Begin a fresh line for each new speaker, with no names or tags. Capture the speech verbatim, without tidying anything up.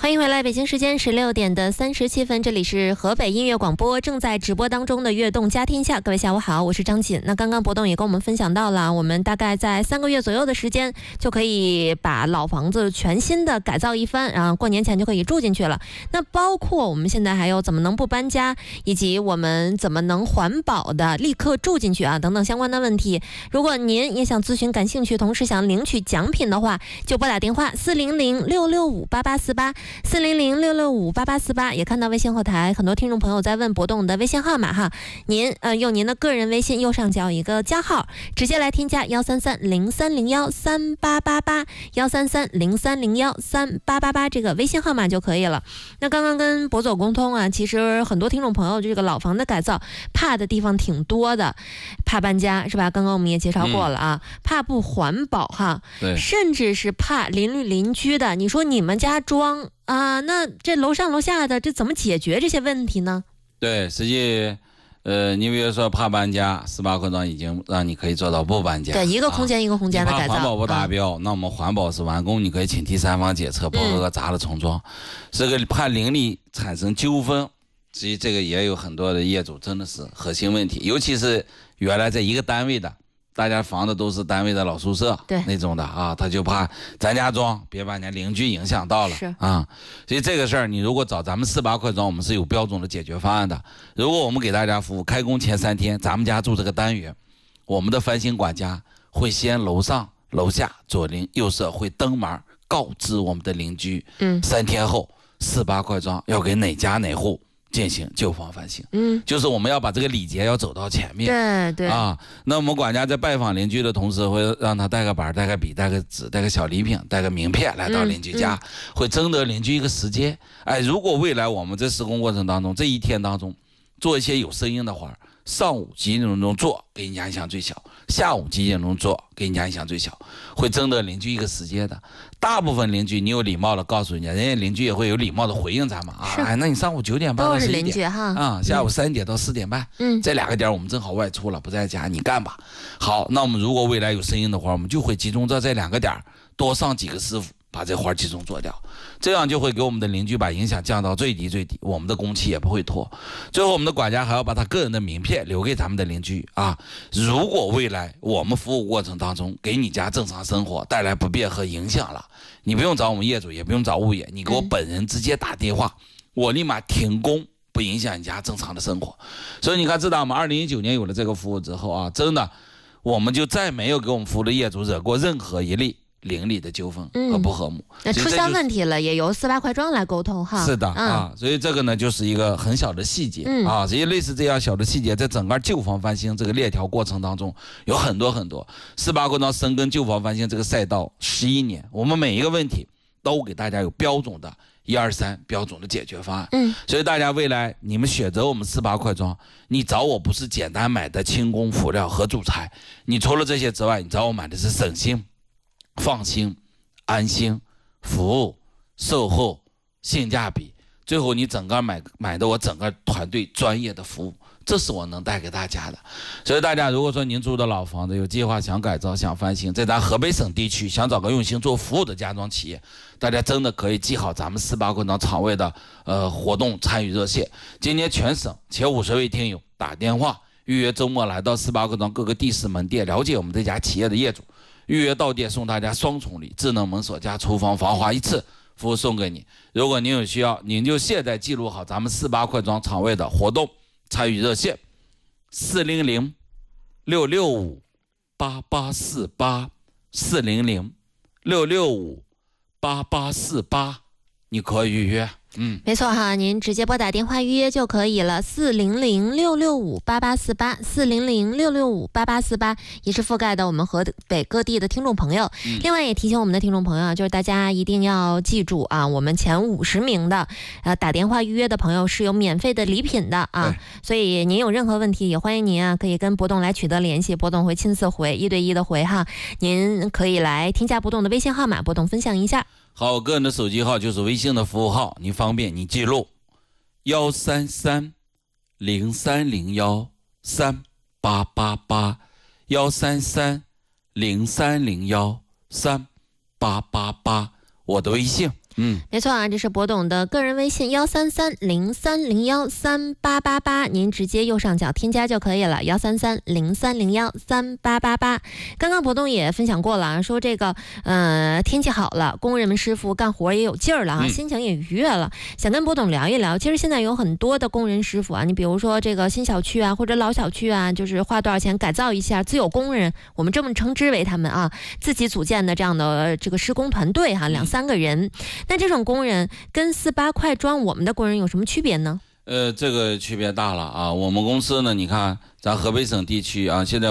欢迎回来，北京时间十六点的三十七分，这里是河北音乐广播，正在直播当中的悦动家天下。各位下午好，我是张锦。那刚刚博栋也跟我们分享到了，我们大概在三个月左右的时间，就可以把老房子全新的改造一番，然后过年前就可以住进去了。那包括我们现在还有怎么能不搬家，以及我们怎么能环保的立刻住进去啊，等等相关的问题。如果您也想咨询、感兴趣，同时想领取奖品的话，就拨打电话四零零六六五八八四八。四零零六六五八八四八，也看到微信后台很多听众朋友在问博栋的微信号码哈，您呃用您的个人微信右上角一个加号，直接来添加幺三三零三零幺三八八八幺三三零三零幺三八八八这个微信号码就可以了。那刚刚跟博总沟通啊，其实很多听众朋友这个老房的改造怕的地方挺多的，怕搬家是吧？刚刚我们也介绍过了啊，嗯、怕不环保哈，
对，
甚至是怕邻居邻居的。你说你们家装啊，那这楼上楼下的这怎么解决这些问题呢？
对，实际，呃，你比如说怕搬家，十八块庄已经让你可以做到不搬家。
对，一个空间、啊、一个空间的改造。
环保不达标，啊、那我们环保是完工，你可以请第三方检测，包括杂的重装。这、嗯、个怕邻里产生纠纷，实际这个也有很多的业主真的是核心问题，尤其是原来在一个单位的。大家房子都是单位的老宿舍，对那种的啊，他就怕咱家装，别把人家邻居影响到了，是啊，所以这个事儿，你如果找咱们四八块庄，我们是有标准的解决方案的。如果我们给大家服务，开工前三天，咱们家住这个单元，我们的翻新管家会先楼上、楼下、左邻右舍会登门告知我们的邻居，嗯，三天后四八块庄要给哪家哪户进行旧房翻新，嗯，就是我们要把这个礼节要走到前面，
对对啊。
那我们管家在拜访邻居的同时，会让他带个板、带个笔、带个纸、带个小礼品、带个名片来到邻居家，嗯嗯、会征得邻居一个时间。哎，如果未来我们在施工过程当中，这一天当中做一些有声音的活儿，上午几点钟做给人家影响最小，下午几点钟做给人家影响最小，会征得邻居一个时间的。大部分邻居你有礼貌的告诉人家，人家邻居也会有礼貌的回应咱们啊，哎，那你上午九点半到十一点啊，下午三点到四点半，嗯，这两个点我们正好外出了，不在家，你干吧。好，那我们如果未来有声音的话，我们就会集中在这两个点，多上几个师傅，把这活集中做掉，这样就会给我们的邻居把影响降到最低最低，我们的工期也不会拖。最后我们的管家还要把他个人的名片留给咱们的邻居啊。如果未来我们服务过程当中给你家正常生活带来不便和影响了，你不用找我们业主，也不用找物业，你给我本人直接打电话，我立马停工，不影响你家正常的生活。所以你看，自打我们二零一九年有了这个服务之后啊，真的我们就再没有给我们服务的业主惹过任何一例邻里的纠纷和不和睦，
那、嗯、出现问题了也由四八块庄来沟通哈。
是的、嗯、啊，所以这个呢就是一个很小的细节、嗯、啊，所以类似这样小的细节，在整个旧房翻新这个链条过程当中有很多很多。四八块庄深耕旧房翻新这个赛道十一年，我们每一个问题都给大家有标准的一二三标准的解决方案。嗯，所以大家未来你们选择我们四八块庄，你找我不是简单买的轻工辅料和主材，你除了这些之外，你找我买的是省心、放心、安心、服务、售后、性价比，最后你整个买买的我整个团队专业的服务，这是我能带给大家的。所以大家如果说您住的老房子有计划想改造想翻新，在咱河北省地区想找个用心做服务的家装企业，大家真的可以记好咱们四八块庄厂位的呃活动参与热线。今年全省前五十位听友打电话预约周末来到四八块庄各个地市门店，了解我们这家企业的业主，预约到店送大家双重礼，智能门锁加厨房防滑一次服务送给你。如果您有需要，您就现在记录好咱们四八块庄厂位的活动参与热线四零零六六五八八四八四零零六六五八八四八，你可以预约。嗯，
没错哈，您直接拨打电话预约就可以了，四零零六六五八八四八，四零零六六五八八四八，也是覆盖的我们河北各地的听众朋友。嗯、另外也提醒我们的听众朋友啊，就是大家一定要记住啊，我们前五十名的呃打电话预约的朋友是有免费的礼品的啊，所以您有任何问题也欢迎您啊可以跟博栋来取得联系，博栋会亲自回，一对一的回哈，您可以来添加博栋的微信号码，博栋分享一下。
好，我个人的手机号就是微信的服务号，你方便你记录幺三三零三零幺三八八八幺三三零三零幺三八八八，我的微信。 嗯，
没错啊，这是博董的个人微信幺三三零三零幺三八八八，您直接右上角添加就可以了，幺三三零三零幺三八八八。刚刚博董也分享过了啊，说这个呃天气好了，工人们师傅干活也有劲儿了啊，
嗯、
心情也愉悦了，想跟博董聊一聊。其实现在有很多的工人师傅啊，你比如说这个新小区啊或者老小区啊，就是花多少钱改造一下，自有工人，我们这么称之为他们啊，自己组建的这样的这个施工团队哈、啊，两三个人。那这种工人跟四八快装我们的工人有什么区别呢？
呃，这个区别大了啊！我们公司呢，你看咱河北省地区啊，现在。